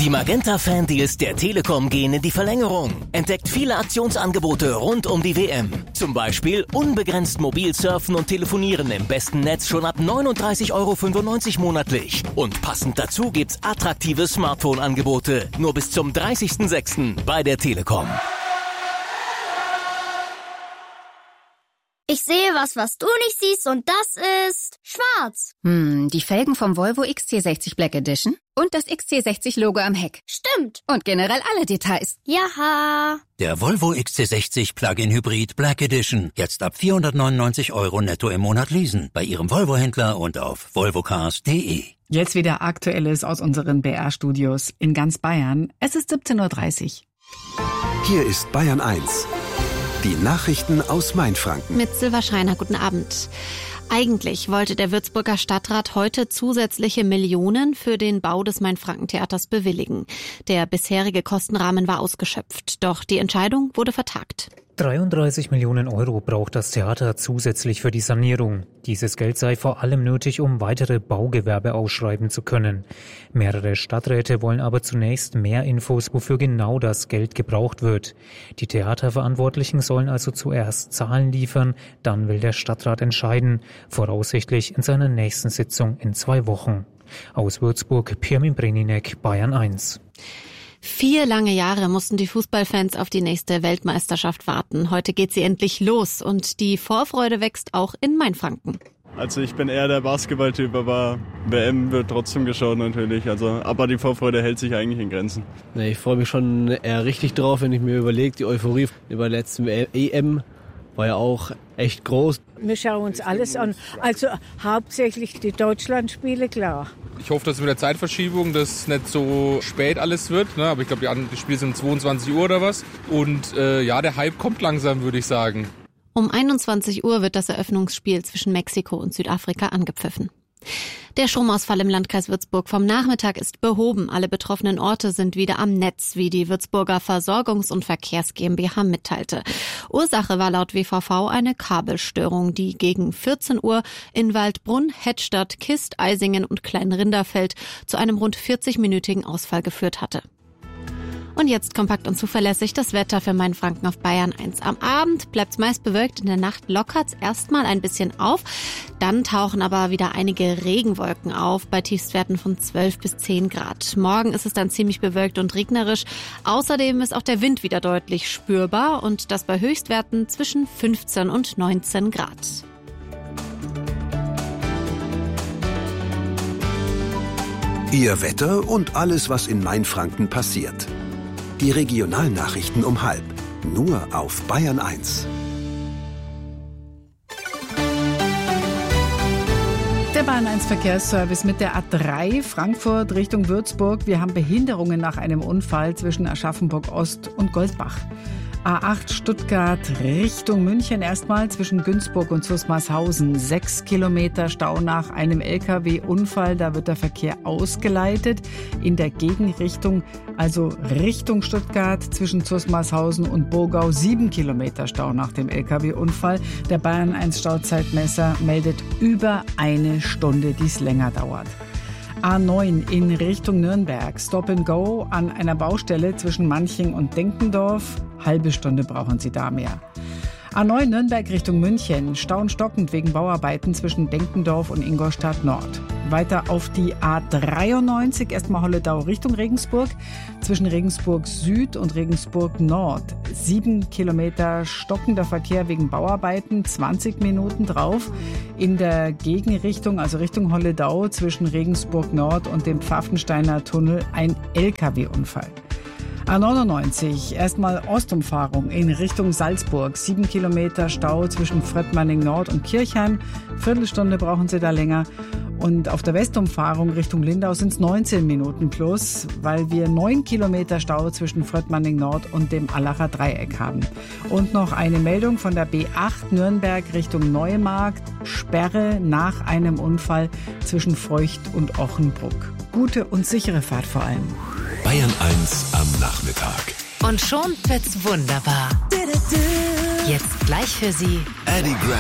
Die Magenta-Fan-Deals der Telekom gehen in die Verlängerung. Entdeckt viele Aktionsangebote rund um die WM. Zum Beispiel unbegrenzt mobil surfen und telefonieren im besten Netz schon ab 39,95 € monatlich. Und passend dazu gibt's attraktive Smartphone-Angebote. Nur bis zum 30.06. bei der Telekom. Ich sehe was du nicht siehst, und das ist schwarz. Die Felgen vom Volvo XC60 Black Edition und das XC60-Logo am Heck. Stimmt. Und generell alle Details. Jaha. Der Volvo XC60 Plug-in Hybrid Black Edition. Jetzt ab 499 € netto im Monat leasen. Bei Ihrem Volvo-Händler und auf volvocars.de. Jetzt wieder Aktuelles aus unseren BR-Studios in ganz Bayern. Es ist 17:30 Uhr. Hier ist Bayern 1. Die Nachrichten aus Mainfranken. Mit Silva Schreiner, guten Abend. Eigentlich wollte der Würzburger Stadtrat heute zusätzliche Millionen für den Bau des Mainfranken-Theaters bewilligen. Der bisherige Kostenrahmen war ausgeschöpft, doch die Entscheidung wurde vertagt. 33 Millionen € braucht das Theater zusätzlich für die Sanierung. Dieses Geld sei vor allem nötig, um weitere Baugewerbe ausschreiben zu können. Mehrere Stadträte wollen aber zunächst mehr Infos, wofür genau das Geld gebraucht wird. Die Theaterverantwortlichen sollen also zuerst Zahlen liefern, dann will der Stadtrat entscheiden, voraussichtlich in seiner nächsten Sitzung in 2 Wochen. Aus Würzburg, Pirmin Breninek, Bayern 1. 4 lange Jahre mussten die Fußballfans auf die nächste Weltmeisterschaft warten. Heute geht sie endlich los und die Vorfreude wächst auch in Mainfranken. Also ich bin eher der Basketballtyp, aber WM wird trotzdem geschaut natürlich. Aber die Vorfreude hält sich eigentlich in Grenzen. Ich freue mich schon eher richtig drauf, wenn ich mir überlege, die Euphorie über der letzten EM war ja auch echt groß. Wir schauen uns alles an. Also hauptsächlich die Deutschlandspiele, klar. Ich hoffe, dass mit der Zeitverschiebung das nicht so spät alles wird. Ne? Aber ich glaube, die Spiele sind um 22 Uhr oder was. Und der Hype kommt langsam, würde ich sagen. Um 21 Uhr wird das Eröffnungsspiel zwischen Mexiko und Südafrika angepfiffen. Der Stromausfall im Landkreis Würzburg vom Nachmittag ist behoben. Alle betroffenen Orte sind wieder am Netz, wie die Würzburger Versorgungs- und Verkehrs GmbH mitteilte. Ursache war laut WVV eine Kabelstörung, die gegen 14 Uhr in Waldbrunn, Hettstadt, Kist, Eisingen und Kleinrinderfeld zu einem rund 40-minütigen Ausfall geführt hatte. Und jetzt kompakt und zuverlässig das Wetter für Mainfranken auf Bayern 1. Am Abend bleibt's meist bewölkt, in der Nacht lockert's erstmal ein bisschen auf. Dann tauchen aber wieder einige Regenwolken auf, bei Tiefstwerten von 12 bis 10 Grad. Morgen ist es dann ziemlich bewölkt und regnerisch. Außerdem ist auch der Wind wieder deutlich spürbar und das bei Höchstwerten zwischen 15 und 19 Grad. Ihr Wetter und alles, was in Mainfranken passiert. Die Regionalnachrichten um 12:30. Nur auf Bayern 1. Der Bayern 1 Verkehrsservice mit der A3 Frankfurt Richtung Würzburg. Wir haben Behinderungen nach einem Unfall zwischen Aschaffenburg Ost und Goldbach. A8 Stuttgart Richtung München erstmal zwischen Günzburg und Zusmarshausen. 6 Kilometer Stau nach einem LKW-Unfall. Da wird der Verkehr ausgeleitet in der Gegenrichtung, also Richtung Stuttgart zwischen Zusmarshausen und Burgau. 7 Kilometer Stau nach dem LKW-Unfall. Der Bayern 1 Stauzeitmesser meldet über 1 Stunde, die es länger dauert. A9 in Richtung Nürnberg. Stop and Go an einer Baustelle zwischen Manching und Denkendorf. Halbe Stunde brauchen Sie da mehr. A9 Nürnberg Richtung München. Stau und stockend wegen Bauarbeiten zwischen Denkendorf und Ingolstadt Nord. Weiter auf die A93. Erstmal Holledau Richtung Regensburg. Zwischen Regensburg Süd und Regensburg Nord. 7 Kilometer stockender Verkehr wegen Bauarbeiten. 20 Minuten drauf. In der Gegenrichtung, also Richtung Holledau, zwischen Regensburg Nord und dem Pfaffensteiner Tunnel ein LKW-Unfall. A99, erstmal Ostumfahrung in Richtung Salzburg. 7 Kilometer Stau zwischen Fröttmanning Nord und Kirchheim. Viertelstunde brauchen Sie da länger. Und auf der Westumfahrung Richtung Lindau sind es 19 Minuten plus, weil wir 9 Kilometer Stau zwischen Fröttmanning Nord und dem Allacher Dreieck haben. Und noch eine Meldung von der B8 Nürnberg Richtung Neumarkt. Sperre nach einem Unfall zwischen Feucht und Ochenbruck. Gute und sichere Fahrt vor allem. Bayern 1 am Nachmittag. Und schon wird's wunderbar. Jetzt gleich für Sie Eddie Grant.